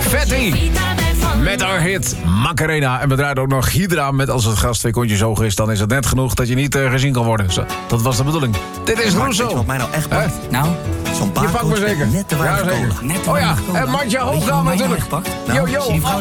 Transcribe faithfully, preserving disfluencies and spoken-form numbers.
Fetti. Met haar hit Macarena. En we draaiden ook nog Hydra met als het gras twee kontjes hoog is... dan is het net genoeg dat je niet uh, gezien kan worden. Zo, dat was de bedoeling. Dit is Russo. Weet je wat mij nou echt pakt? Huh? Nou, zo'n Je pakt me barcode zeker. net te weinig Ja, zeker. cola. Net te Oh ja, weinig cola. en mandje Weet je hoog wat gaan mij nou natuurlijk. echt pakt? Nou, Yo, yo. zie die vrouw